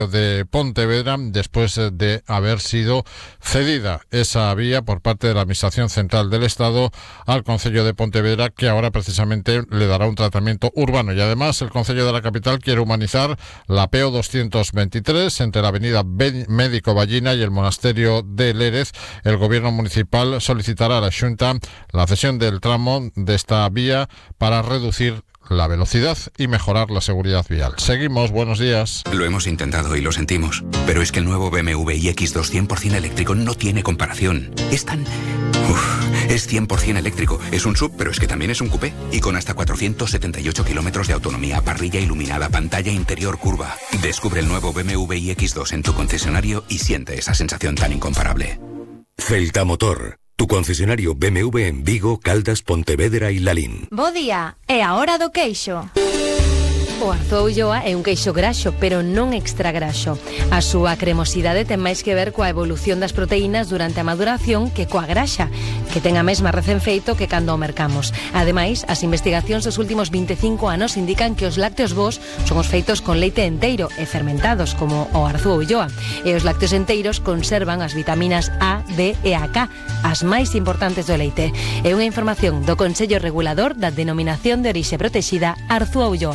de Pontevedra después de haber sido cedida esa vía por parte de la Administración Central del Estado al Concello de Pontevedra, que ahora precisamente le dará un tratamiento urbano. Y además el Concello de la capital quiere humanizar la PO 223 entre la avenida Médico Ballina y el Monasterio de Lérez. El gobierno municipal solicitará a la Xunta la cesión del tramo de esta vía para reducir la velocidad y mejorar la seguridad vial. Seguimos, buenos días. Lo hemos intentado y lo sentimos, pero es que el nuevo BMW iX2 100% eléctrico no tiene comparación. Es 100% eléctrico. Es un SUV, pero es que también es un coupé. Y con hasta 478 kilómetros de autonomía, parrilla iluminada, pantalla interior curva. Descubre el nuevo BMW iX2 en tu concesionario y siente esa sensación tan incomparable. Celta Motor. Tu concesionario BMW en Vigo, Caldas, Pontevedra e Lalín. Bo día, é a hora do queixo. O Arzúa Ulloa é un queixo graxo, pero non extra graxo. A súa cremosidade ten máis que ver coa evolución das proteínas durante a maduración que coa graxa, que ten a mesma recén feito que cando o mercamos. Ademais, as investigacións dos últimos 25 anos indican que os lácteos bos son os feitos con leite enteiro e fermentados, como o Arzúa Ulloa. E os lácteos enteiros conservan as vitaminas A, D e a K, as máis importantes do leite. É unha información do Consello Regulador da Denominación de Orixe Protexida Arzúa Ulloa.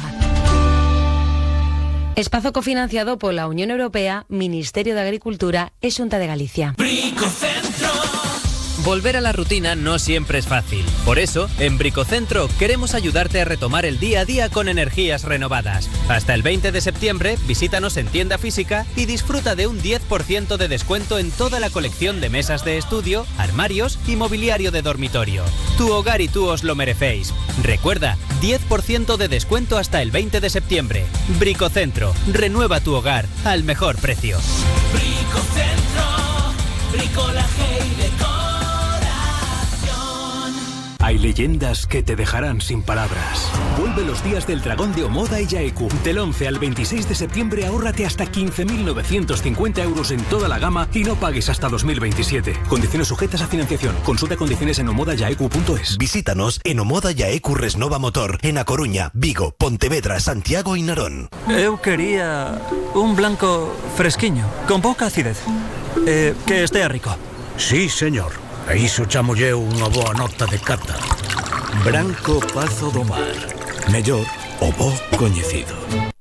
Espazo cofinanciado pola Unión Europea, Ministerio de Agricultura e Xunta de Galicia. Bricocentro. Volver a la rutina no siempre es fácil. Por eso, en Bricocentro queremos ayudarte a retomar el día a día con energías renovadas. Hasta el 20 de septiembre, visítanos en tienda física y disfruta de un 10% de descuento en toda la colección de mesas de estudio, armarios y mobiliario de dormitorio. Tu hogar y tú os lo merecéis. Recuerda, 10% de descuento hasta el 20 de septiembre. Bricocentro, renueva tu hogar al mejor precio. Bricocentro, bricolaje y decoración. Hay leyendas que te dejarán sin palabras. Vuelve los días del dragón de Omoda y Yaeku. Del 11 al 26 de septiembre ahórrate hasta 15.950 euros en toda la gama y no pagues hasta 2027. Condiciones sujetas a financiación. Consulta condiciones en omodayaeku.es. Visítanos en Omoda Yaeku Resnova Motor en A Coruña, Vigo, Pontevedra, Santiago e Narón. Eu quería un blanco fresquiño, con pouca acidez. Que estea rico. Sí, señor. A iso chamolle unha boa nota de cata. Branco Pazo do Mar. Mellor o bo coñecido.